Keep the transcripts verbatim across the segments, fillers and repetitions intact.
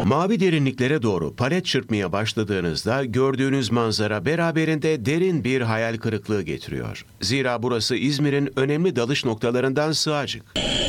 Mavi derinliklere doğru palet çırpmaya başladığınızda gördüğünüz manzara beraberinde derin bir hayal kırıklığı getiriyor. Zira burası İzmir'in önemli dalış noktalarından Sığacık.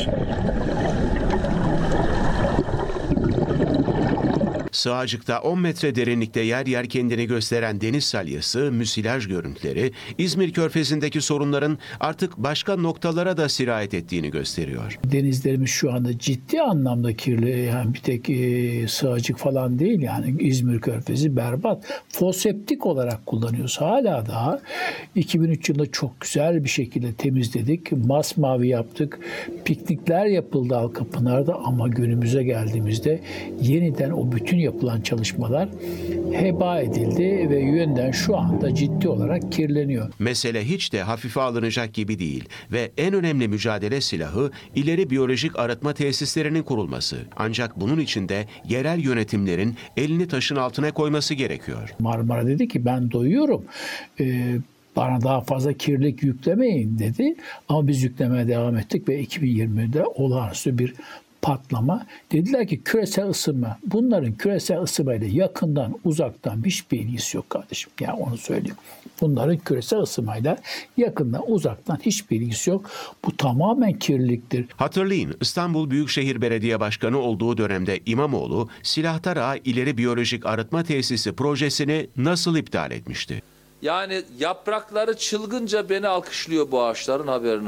Sığacık'ta on metre derinlikte yer yer kendini gösteren deniz salyası, müsilaj görüntüleri, İzmir Körfezi'ndeki sorunların artık başka noktalara da sirayet ettiğini gösteriyor. Denizlerimiz şu anda ciddi anlamda kirli. Yani bir tek e, Sığacık falan değil, yani İzmir Körfezi berbat. Foseptik olarak kullanıyoruz. Hala daha iki bin üç yılında çok güzel bir şekilde temizledik. Masmavi yaptık. Piknikler yapıldı Halkapınar'da ama günümüze geldiğimizde yeniden o bütün yapılan çalışmalar heba edildi ve yönden şu anda ciddi olarak kirleniyor. Mesele hiç de hafife alınacak gibi değil ve en önemli mücadele silahı ileri biyolojik arıtma tesislerinin kurulması. Ancak bunun için de yerel yönetimlerin elini taşın altına koyması gerekiyor. Marmara dedi ki ben doyuyorum. Ee, Bana daha fazla kirlilik yüklemeyin dedi. Ama biz yüklemeye devam ettik ve iki bin yirmide olağanüstü bir patlama. Dediler ki küresel ısınma. Bunların küresel ısınmayla yakından uzaktan hiçbir ilgisi yok kardeşim. Ya onu söyleyeyim. Bunların küresel ısınmayla yakından uzaktan hiçbir ilgisi yok. Bu tamamen kirliliktir. Hatırlayın, İstanbul Büyükşehir Belediye Başkanı olduğu dönemde İmamoğlu, Silahtar Ağa İleri Biyolojik Arıtma Tesisi projesini nasıl iptal etmişti? Yani yaprakları çılgınca beni alkışlıyor bu ağaçların, haberini